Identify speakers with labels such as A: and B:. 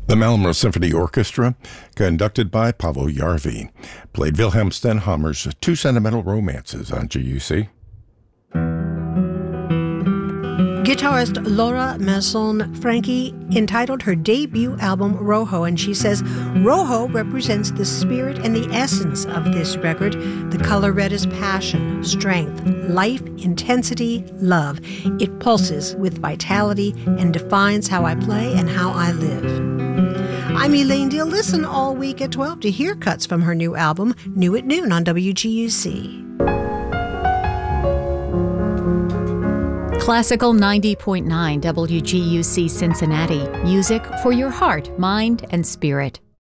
A: The Malmö Symphony Orchestra, conducted by Paavo Järvi, played Wilhelm Stenhammar's Two Sentimental Romances on GUC.
B: Guitarist Laura Masson-Franchi entitled her debut album Rojo, and she says, Rojo represents the spirit and the essence of this record. The color red is passion, strength, life, intensity, love. It pulses with vitality and defines how I play and how I live. I'm Elaine Deal. Listen all week at 12 to hear cuts from her new album, New at Noon on WGUC.
C: Classical 90.9 WGUC Cincinnati. Music for your heart, mind, and spirit.